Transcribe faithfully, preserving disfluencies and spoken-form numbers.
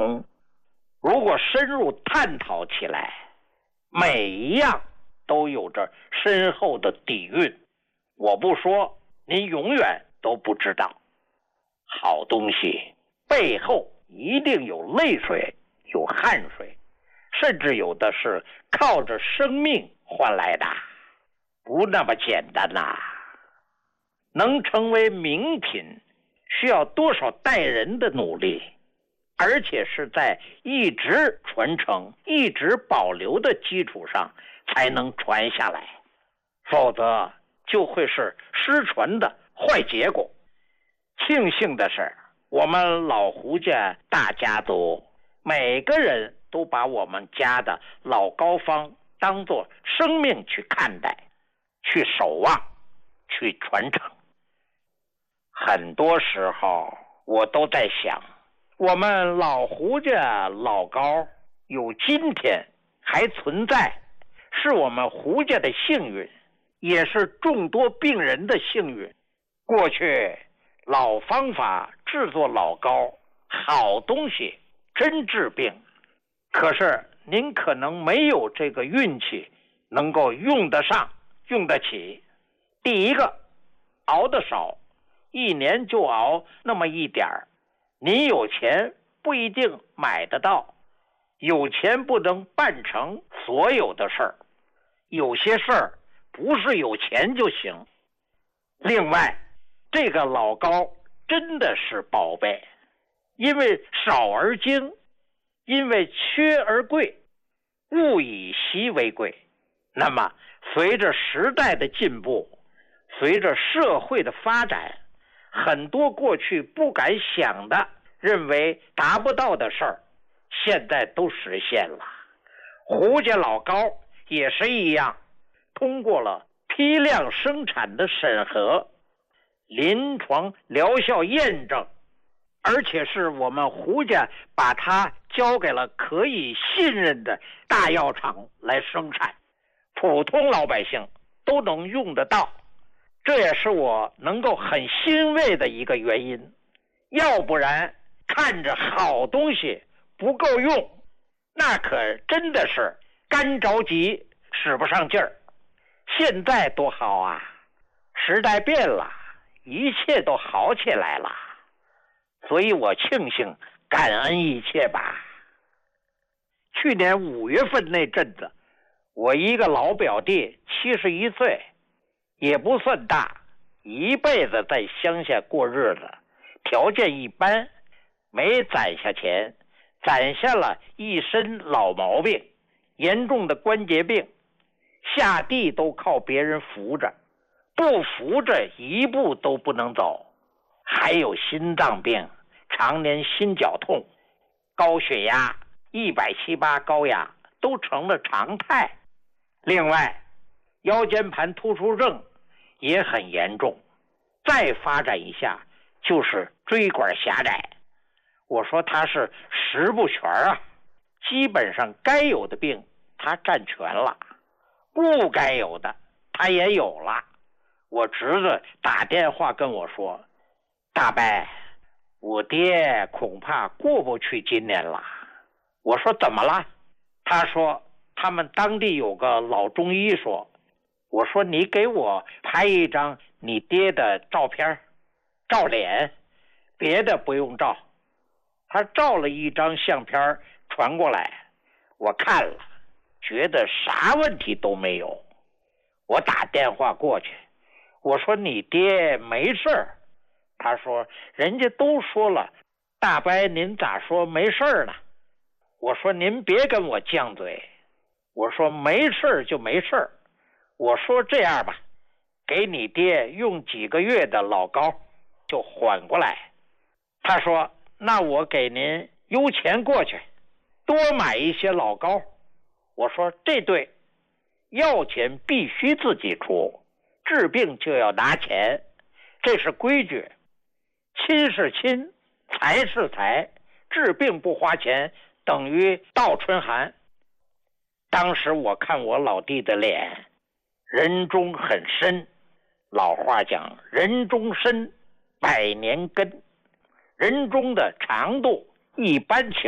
通。如果深入探讨起来，每一样都有着深厚的底蕴，我不说，您永远都不知道。好东西背后一定有泪水，有汗水，甚至有的是靠着生命换来的，不那么简单呐、啊！能成为名品，需要多少代人的努力，而且是在一直传承、一直保留的基础上才能传下来，否则就会是失传的坏结果。庆幸的是，我们老胡家大家族每个人都把我们家的老高方当作生命去看待，去守望，去传承。很多时候我都在想，我们老胡家老高有今天还存在，是我们胡家的幸运，也是众多病人的幸运。过去老方法制作老膏，好东西真治病，可是您可能没有这个运气能够用得上用得起。第一个，熬得少，一年就熬那么一点儿，您有钱不一定买得到，有钱不能办成所有的事儿，有些事儿不是有钱就行。另外，这个老膏真的是宝贝，因为少而精，因为缺而贵，物以稀为贵。那么随着时代的进步，随着社会的发展，很多过去不敢想的，认为达不到的事儿，现在都实现了。胡家老膏也是一样，通过了批量生产的审核，临床疗效验证，而且是我们胡家把它交给了可以信任的大药厂来生产，普通老百姓都能用得到。这也是我能够很欣慰的一个原因，要不然看着好东西不够用，那可真的是干着急使不上劲儿。现在多好啊，时代变了，一切都好起来了，所以我庆幸感恩一切吧。去年五月份那阵子，我一个老表弟七十一岁，也不算大，一辈子在乡下过日子，条件一般，没攒下钱，攒下了一身老毛病，严重的关节病，下地都靠别人扶着，不扶着一步都不能走，还有心脏病，常年心绞痛，高血压，一百七八高压都成了常态。另外，腰间盘突出症也很严重，再发展一下就是椎管狭窄。我说他是十不全啊，基本上该有的病他占全了，不该有的他也有了。我侄子打电话跟我说，大伯，我爹恐怕过不去今年了。我说怎么了？他说他们当地有个老中医说。我说你给我拍一张你爹的照片，照脸，别的不用照。他照了一张相片传过来，我看了，觉得啥问题都没有。我打电话过去，我说你爹没事儿。他说人家都说了，大伯您咋说没事儿呢？我说您别跟我犟嘴，我说没事儿就没事儿。我说这样吧，给你爹用几个月的老膏就缓过来。他说那我给您邮钱过去，多买一些老膏。我说这对，药钱必须自己出，治病就要拿钱，这是规矩，亲是亲，财是财，治病不花钱等于倒春寒。当时我看我老弟的脸，人中很深，老话讲人中深，百年根，人中的长度一般情